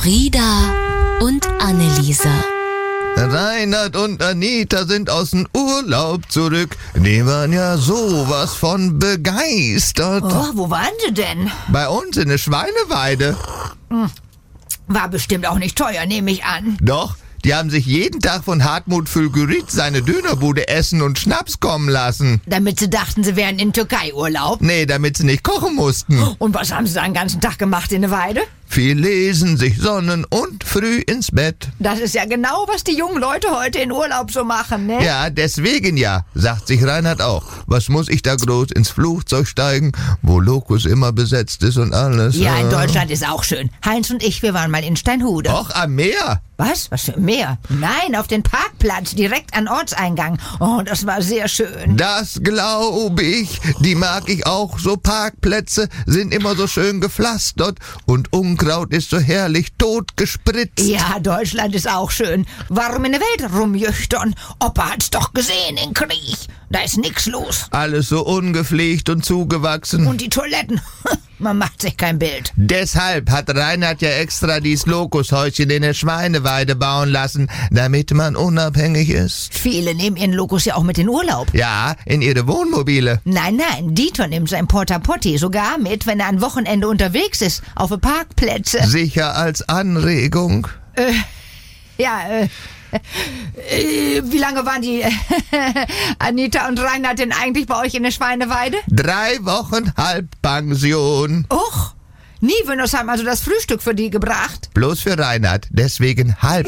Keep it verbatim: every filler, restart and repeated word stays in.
Frieda und Anneliese. Reinhard und Anita sind aus dem Urlaub zurück. Die waren ja sowas von begeistert. Oh, wo waren sie denn? Bei uns in der Schweineweide. War bestimmt auch nicht teuer, nehme ich an. Doch, die haben sich jeden Tag von Hartmut Fülgürit seine Dönerbude essen und Schnaps kommen lassen. Damit sie dachten, sie wären in Türkei-Urlaub. Nee, damit sie nicht kochen mussten. Und was haben sie da den ganzen Tag gemacht in der Weide? Viel lesen, sich sonnen und früh ins Bett. Das ist ja genau, was die jungen Leute heute in Urlaub so machen, ne? Ja, deswegen ja, sagt sich Reinhard auch. Was muss ich da groß ins Flugzeug steigen, wo Locus immer besetzt ist und alles? Ja, in Deutschland ist auch schön. Heinz und ich, wir waren mal in Steinhude. Och, am Meer. Was? Was für ein Meer? Nein, auf den Parkplatz, direkt an Ortseingang. Oh, das war sehr schön. Das glaube ich. Die mag ich auch. So Parkplätze sind immer so schön gepflastert und Unkraut ist so herrlich totgespritzt. Ja, Deutschland ist auch schön. Warum in der Welt rumjöchtern? Opa hat's doch gesehen in Krieg. Da ist nix los. Alles so ungepflegt und zugewachsen. Und die Toiletten. Man macht sich kein Bild. Deshalb hat Reinhard ja extra dieses Lokushäuschen in der Schweineweide bauen lassen, damit man unabhängig ist. Viele nehmen ihren Lokus ja auch mit in Urlaub. Ja, in ihre Wohnmobile. Nein, nein, Dieter nimmt sein Porta Potty sogar mit, wenn er am Wochenende unterwegs ist, auf den Parkplätze. Sicher als Anregung. Äh, ja, äh, äh, wie lange waren die äh, Anita und Reinhard denn eigentlich bei euch in der Schweineweide? Drei Wochen Halbpension. Och, nie Wünnersheim also das Frühstück für die gebracht. Bloß für Reinhard, deswegen halb.